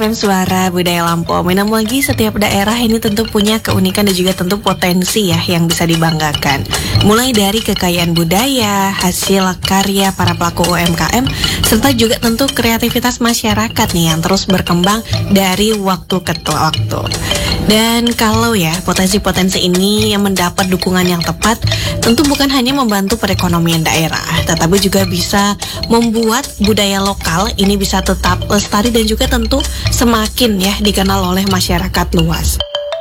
Suara Budaya Lampung. Minum lagi, setiap daerah ini tentu punya keunikan dan juga tentu potensi ya yang bisa dibanggakan. Mulai dari kekayaan budaya, hasil karya para pelaku UMKM, serta juga tentu kreativitas masyarakat nih yang terus berkembang dari waktu ke waktu. Dan kalau ya potensi-potensi ini yang mendapat dukungan yang tepat, tentu bukan hanya membantu perekonomian daerah, tetapi juga bisa membuat budaya lokal ini bisa tetap lestari dan juga tentu semakin ya dikenal oleh masyarakat luas.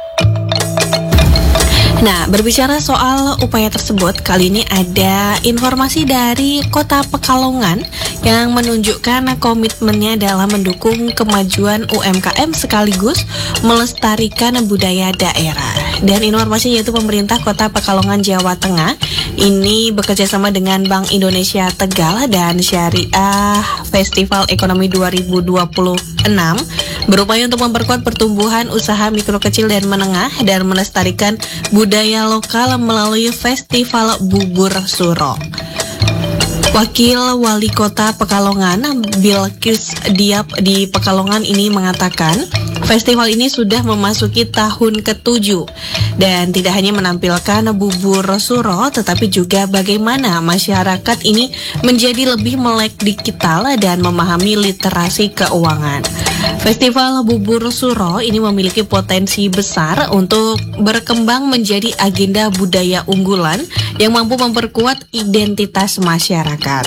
Nah, berbicara soal upaya tersebut, kali ini ada informasi dari Kota Pekalongan yang menunjukkan komitmennya dalam mendukung kemajuan UMKM sekaligus melestarikan budaya daerah. Dan informasi yaitu pemerintah Kota Pekalongan, Jawa Tengah ini bekerja sama dengan Bank Indonesia Tegal dan Syariah Festival Ekonomi 2026 berupaya untuk memperkuat pertumbuhan usaha mikro kecil dan menengah dan melestarikan budaya lokal melalui Festival Bubur Suro. Wakil Wali Kota Pekalongan, Bilkis Diap di Pekalongan ini mengatakan, festival ini sudah memasuki tahun ke-7 dan tidak hanya menampilkan bubur suro, tetapi juga bagaimana masyarakat ini menjadi lebih melek digital dan memahami literasi keuangan. Festival Bubur Suro ini memiliki potensi besar untuk berkembang menjadi agenda budaya unggulan yang mampu memperkuat identitas masyarakat.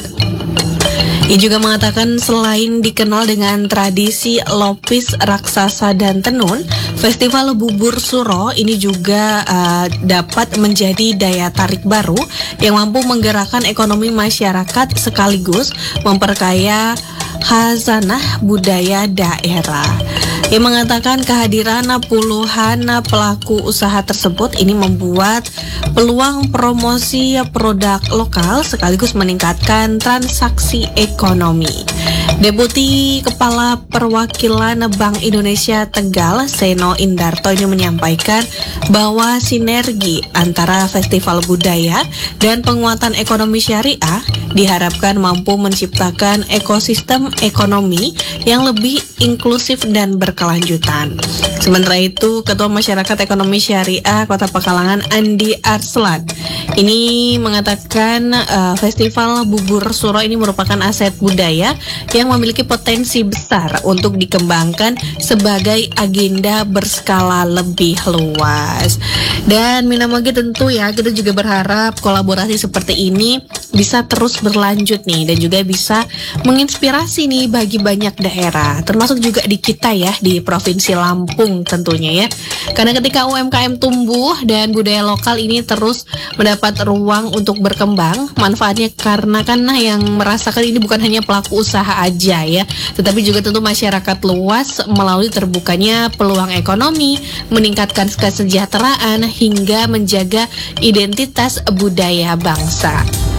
Ia juga mengatakan selain dikenal dengan tradisi lopis, raksasa, dan tenun, Festival Bubur Suro ini juga dapat menjadi daya tarik baru yang mampu menggerakkan ekonomi masyarakat sekaligus memperkaya khazanah budaya daerah. Ia mengatakan kehadiran puluhan pelaku usaha tersebut ini membuat peluang promosi produk lokal sekaligus meningkatkan transaksi ekonomi. Deputi Kepala Perwakilan Bank Indonesia Tegal, Seno Indarto ini menyampaikan bahwa sinergi antara festival budaya dan penguatan ekonomi syariah diharapkan mampu menciptakan ekosistem ekonomi yang lebih inklusif dan berkelanjutan. Sementara itu, Ketua Masyarakat Ekonomi Syariah Kota Pekalongan, Andi Arslan, ini mengatakan Festival Bubur Suro ini merupakan aset budaya yang memiliki potensi besar untuk dikembangkan sebagai agenda berskala lebih luas. Dan Minamagi tentu ya, kita juga berharap kolaborasi seperti ini bisa terus berlanjut nih dan juga bisa menginspirasi nih bagi banyak daerah, termasuk juga di kita ya, di Provinsi Lampung tentunya ya. Karena ketika UMKM tumbuh dan budaya lokal ini terus mendapat ruang untuk berkembang, manfaatnya karena yang merasakan ini bukan hanya pelaku usaha aja ya, tetapi juga tentu masyarakat luas melalui terbukanya peluang ekonomi, meningkatkan kesejahteraan hingga menjaga identitas budaya bangsa.